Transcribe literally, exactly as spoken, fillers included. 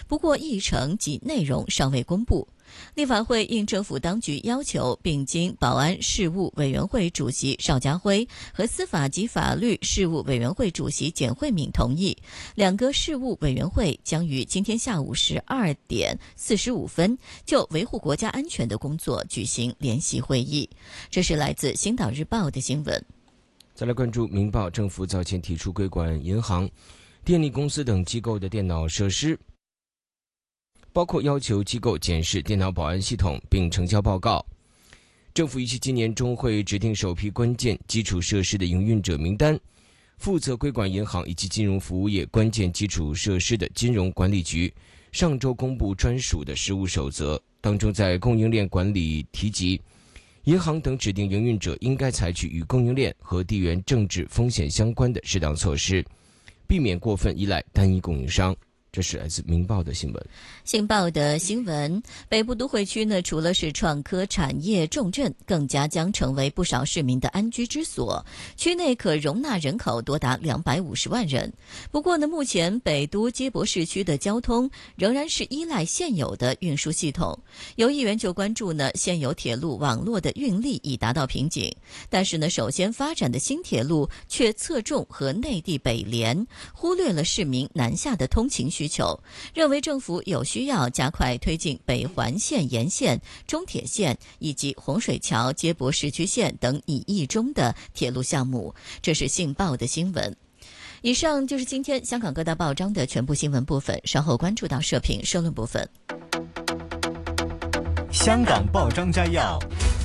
不过议程及内容尚未公布。立法会应政府当局要求，并经保安事务委员会主席邵家辉和司法及法律事务委员会主席简慧敏同意，两个事务委员会将于今天下午十二点四十五分就维护国家安全的工作举行联席会议。这是来自《星岛日报》的新闻。 再来关注《明报》，政府早前提出规管银行、电力公司等机构的电脑设施，包括要求机构检视电脑保安系统并呈交报告。政府预期今年中会指定首批关键基础设施的营运者名单，负责规管银行以及金融服务业关键基础设施的金融管理局上周公布专属的实务守则，当中在供应链管理提及，银行等指定营运者应该采取与供应链和地缘政治风险相关的适当措施，避免过分依赖单一供应商。这是来自《明报》的新闻。 新报的新闻，北部都会区呢，除了是创科产业重镇，更加将成为不少市民的安居之所。区内可容纳人口多达两百五十万人。不过呢，目前北都接驳市区的交通仍然是依赖现有的运输系统。有议员就关注呢，现有铁路网络的运力已达到瓶颈，但是呢，首先发展的新铁路却侧重和内地北联，忽略了市民南下的通勤需求，认为政府有需要加快推进北环线沿线、中铁线以及洪水桥接驳市区线等拟议中的铁路项目。这是信报的新闻。以上就是今天香港各大报章的全部新闻部分，稍后关注到社评社论部分。 香港报章摘要。